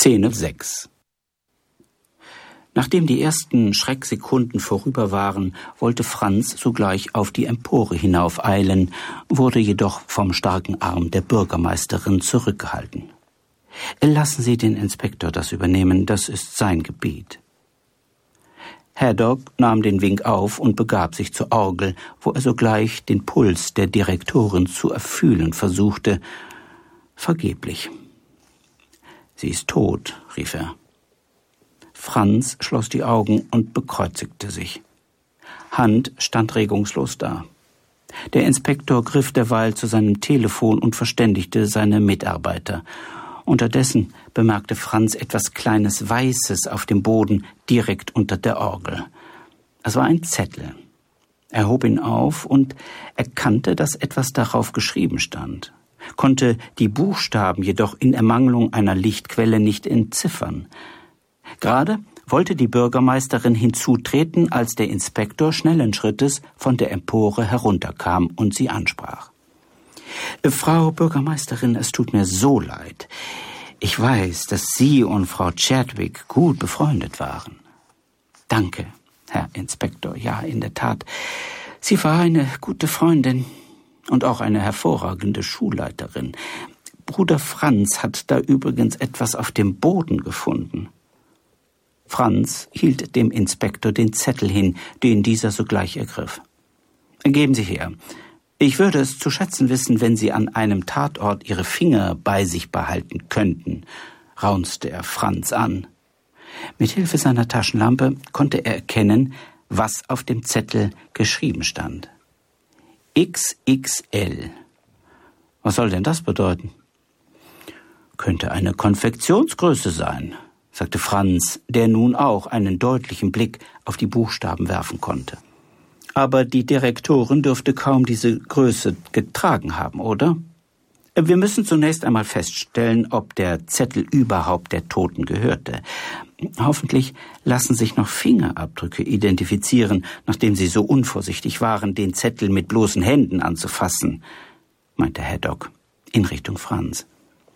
Szene 6. Nachdem die ersten Schrecksekunden vorüber waren, wollte Franz sogleich auf die Empore hinaufeilen, wurde jedoch vom starken Arm der Bürgermeisterin zurückgehalten. »Lassen Sie den Inspektor das übernehmen, das ist sein Gebiet.« Haddock nahm den Wink auf und begab sich zur Orgel, wo er sogleich den Puls der Direktorin zu erfühlen versuchte. Vergeblich. »Sie ist tot«, rief er. Franz schloss die Augen und bekreuzigte sich. Hand stand regungslos da. Der Inspektor griff derweil zu seinem Telefon und verständigte seine Mitarbeiter. Unterdessen bemerkte Franz etwas Kleines Weißes auf dem Boden direkt unter der Orgel. Es war ein Zettel. Er hob ihn auf und erkannte, dass etwas darauf geschrieben stand, konnte die Buchstaben jedoch in Ermangelung einer Lichtquelle nicht entziffern. Gerade wollte die Bürgermeisterin hinzutreten, als der Inspektor schnellen Schrittes von der Empore herunterkam und sie ansprach. »Frau Bürgermeisterin, es tut mir so leid. Ich weiß, dass Sie und Frau Chadwick gut befreundet waren.« »Danke, Herr Inspektor. Ja, in der Tat. Sie war eine gute Freundin und auch eine hervorragende Schulleiterin. Bruder Franz hat da übrigens etwas auf dem Boden gefunden.« Franz hielt dem Inspektor den Zettel hin, den dieser sogleich ergriff. »Geben Sie her. Ich würde es zu schätzen wissen, wenn Sie an einem Tatort Ihre Finger bei sich behalten könnten«, raunzte er Franz an. Mit Hilfe seiner Taschenlampe konnte er erkennen, was auf dem Zettel geschrieben stand. XXL. Was soll denn das bedeuten? »Könnte eine Konfektionsgröße sein«, sagte Franz, der nun auch einen deutlichen Blick auf die Buchstaben werfen konnte. »Aber die Direktorin dürfte kaum diese Größe getragen haben, oder? Wir müssen zunächst einmal feststellen, ob der Zettel überhaupt der Toten gehörte. Hoffentlich lassen sich noch Fingerabdrücke identifizieren, nachdem Sie so unvorsichtig waren, den Zettel mit bloßen Händen anzufassen«, meinte Haddock in Richtung Franz.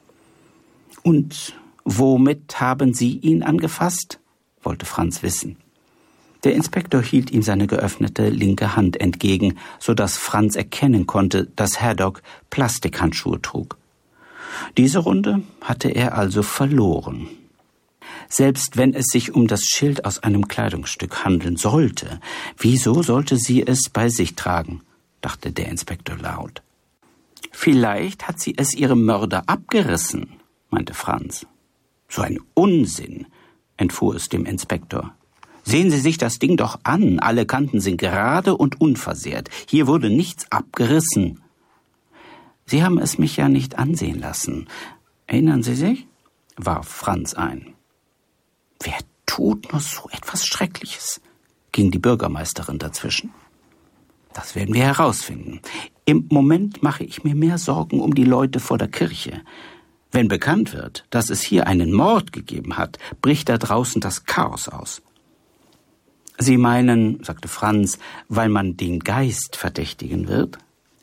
»Und womit haben Sie ihn angefasst?«, wollte Franz wissen. Der Inspektor hielt ihm seine geöffnete linke Hand entgegen, so dass Franz erkennen konnte, dass Haddock Plastikhandschuhe trug. Diese Runde hatte er also verloren. Selbst wenn es sich um das Schild aus einem Kleidungsstück handeln sollte, wieso sollte sie es bei sich tragen, dachte der Inspektor laut. »Vielleicht hat sie es ihrem Mörder abgerissen«, meinte Franz. »So ein Unsinn«, entfuhr es dem Inspektor. »Sehen Sie sich das Ding doch an. Alle Kanten sind gerade und unversehrt. Hier wurde nichts abgerissen.« »Sie haben es mich ja nicht ansehen lassen. Erinnern Sie sich?«, warf Franz ein. »Wer tut nur so etwas Schreckliches?«, ging die Bürgermeisterin dazwischen. »Das werden wir herausfinden. Im Moment mache ich mir mehr Sorgen um die Leute vor der Kirche. Wenn bekannt wird, dass es hier einen Mord gegeben hat, bricht da draußen das Chaos aus.« »Sie meinen«, sagte Franz, »weil man den Geist verdächtigen wird?«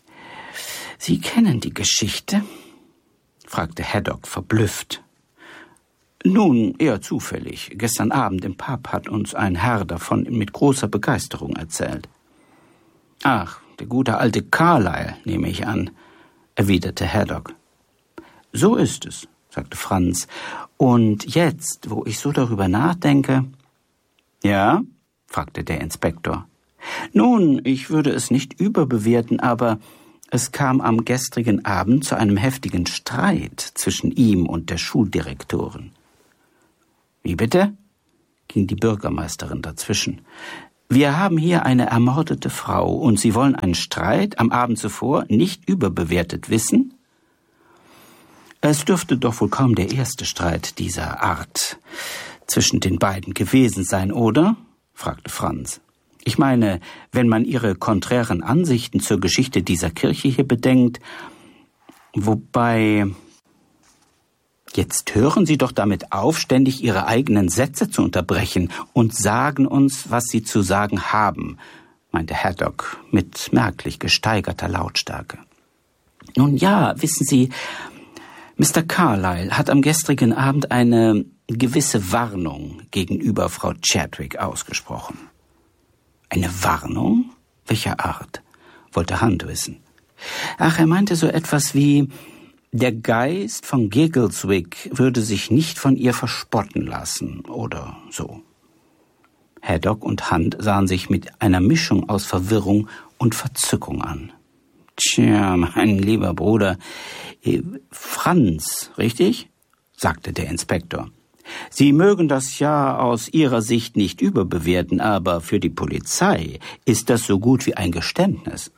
»Sie kennen die Geschichte?«, fragte Haddock verblüfft. »Nun, eher zufällig. Gestern Abend im Pub hat uns ein Herr davon mit großer Begeisterung erzählt.« »Ach, der gute alte Carlyle, nehme ich an«, erwiderte Haddock. »So ist es«, sagte Franz. »Und jetzt, wo ich so darüber nachdenke...« »Ja?«, fragte der Inspektor. »Nun, ich würde es nicht überbewerten, aber es kam am gestrigen Abend zu einem heftigen Streit zwischen ihm und der Schuldirektorin.« »Wie bitte?«, ging die Bürgermeisterin dazwischen. »Wir haben hier eine ermordete Frau und Sie wollen einen Streit am Abend zuvor nicht überbewertet wissen?« »Es dürfte doch wohl kaum der erste Streit dieser Art zwischen den beiden gewesen sein, oder?«, fragte Franz. »Ich meine, wenn man Ihre konträren Ansichten zur Geschichte dieser Kirche hier bedenkt, wobei...« »Jetzt hören Sie doch damit auf, ständig Ihre eigenen Sätze zu unterbrechen und sagen uns, was Sie zu sagen haben«, meinte Haddock mit merklich gesteigerter Lautstärke. »Nun ja, wissen Sie, Mr. Carlyle hat am gestrigen Abend eine gewisse Warnung gegenüber Frau Chadwick ausgesprochen. Eine Warnung? Welcher Art? Wollte Hunt wissen. Ach, er meinte so etwas wie: Der Geist von Giggleswick würde sich nicht von ihr verspotten lassen, oder so. Haddock und Hunt sahen sich mit einer Mischung aus Verwirrung und Verzückung an. Tja, mein lieber Bruder, Franz, richtig? Sagte der Inspektor. Sie mögen das ja aus Ihrer Sicht nicht überbewerten, aber für die Polizei ist das so gut wie ein Geständnis.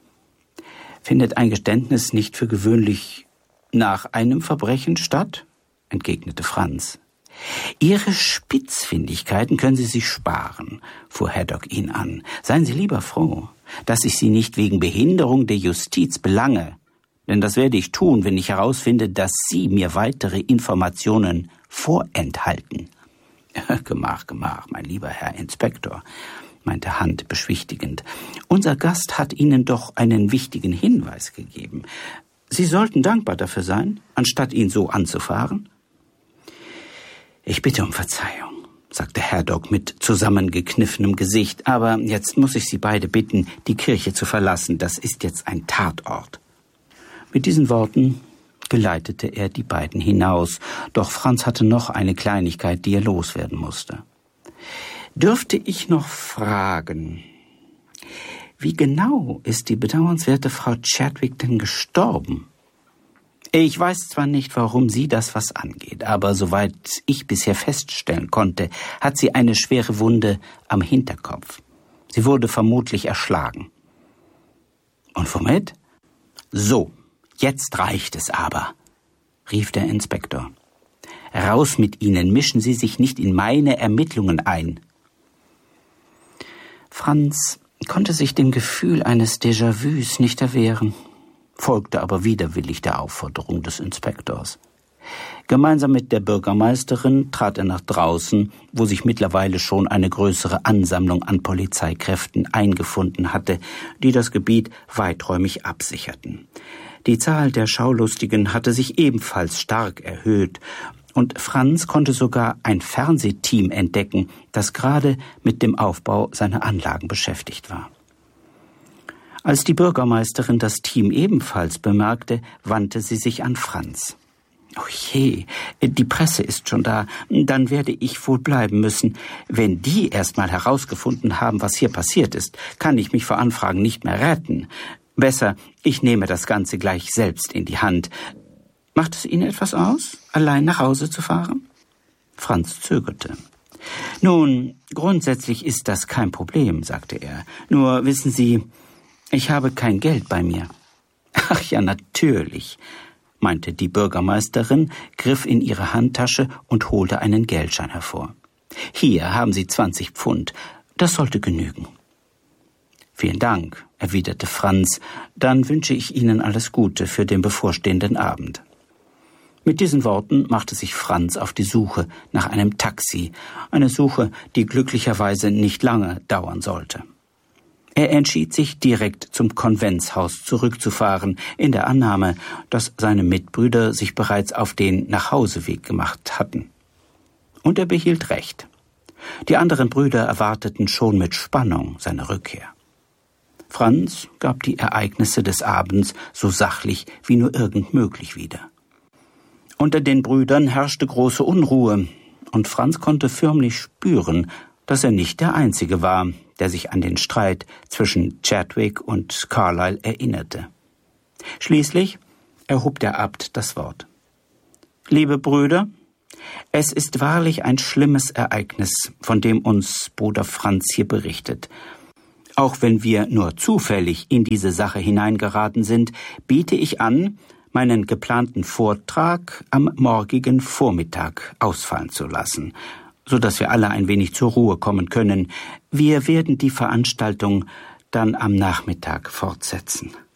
Findet ein Geständnis nicht für gewöhnlich nach einem Verbrechen statt? Entgegnete Franz. Ihre Spitzfindigkeiten können Sie sich sparen, fuhr Haddock ihn an. Seien Sie lieber froh, dass ich Sie nicht wegen Behinderung der Justiz belange, denn das werde ich tun, wenn ich herausfinde, dass Sie mir weitere Informationen vorenthalten. Gemach, mein lieber Herr Inspektor, meinte Hunt beschwichtigend. Unser Gast hat Ihnen doch einen wichtigen Hinweis gegeben. Sie sollten dankbar dafür sein, anstatt ihn so anzufahren. Ich bitte um Verzeihung, sagte Haddock mit zusammengekniffenem Gesicht, aber jetzt muss ich Sie beide bitten, die Kirche zu verlassen. Das ist jetzt ein Tatort. Mit diesen Worten geleitete er die beiden hinaus, doch Franz hatte noch eine Kleinigkeit, die er loswerden musste. Dürfte ich noch fragen, wie genau ist die bedauernswerte Frau Chadwick denn gestorben? Ich weiß zwar nicht, warum Sie das was angeht, aber soweit ich bisher feststellen konnte, hat sie eine schwere Wunde am Hinterkopf. Sie wurde vermutlich erschlagen. Und womit? So, jetzt reicht es aber, rief der Inspektor. Raus mit Ihnen, mischen Sie sich nicht in meine Ermittlungen ein. Franz konnte sich dem Gefühl eines Déjà-vus nicht erwehren, folgte aber widerwillig der Aufforderung des Inspektors. Gemeinsam mit der Bürgermeisterin trat er nach draußen, wo sich mittlerweile schon eine größere Ansammlung an Polizeikräften eingefunden hatte, die das Gebiet weiträumig absicherten. Die Zahl der Schaulustigen hatte sich ebenfalls stark erhöht, und Franz konnte sogar ein Fernsehteam entdecken, das gerade mit dem Aufbau seiner Anlagen beschäftigt war. Als die Bürgermeisterin das Team ebenfalls bemerkte, wandte sie sich an Franz. »Oh je, die Presse ist schon da. Dann werde ich wohl bleiben müssen. Wenn die erst mal herausgefunden haben, was hier passiert ist, kann ich mich vor Anfragen nicht mehr retten. Besser, ich nehme das Ganze gleich selbst in die Hand. Macht es Ihnen etwas aus, allein nach Hause zu fahren?« Franz zögerte. »Nun, grundsätzlich ist das kein Problem«, sagte er. »Nur wissen Sie, ich habe kein Geld bei mir.« »Ach ja, natürlich«, meinte die Bürgermeisterin, griff in ihre Handtasche und holte einen Geldschein hervor. »Hier haben Sie 20 Pfund. Das sollte genügen.« »Vielen Dank«, erwiderte Franz. »Dann wünsche ich Ihnen alles Gute für den bevorstehenden Abend.« Mit diesen Worten machte sich Franz auf die Suche nach einem Taxi, eine Suche, die glücklicherweise nicht lange dauern sollte. Er entschied sich, direkt zum Konventshaus zurückzufahren, in der Annahme, dass seine Mitbrüder sich bereits auf den Nachhauseweg gemacht hatten. Und er behielt recht. Die anderen Brüder erwarteten schon mit Spannung seine Rückkehr. Franz gab die Ereignisse des Abends so sachlich wie nur irgend möglich wieder. Unter den Brüdern herrschte große Unruhe, und Franz konnte förmlich spüren, dass er nicht der Einzige war, der sich an den Streit zwischen Chadwick und Carlyle erinnerte. Schließlich erhob der Abt das Wort. »Liebe Brüder, es ist wahrlich ein schlimmes Ereignis, von dem uns Bruder Franz hier berichtet. Auch wenn wir nur zufällig in diese Sache hineingeraten sind, biete ich an, meinen geplanten Vortrag am morgigen Vormittag ausfallen zu lassen, so dass wir alle ein wenig zur Ruhe kommen können. Wir werden die Veranstaltung dann am Nachmittag fortsetzen.«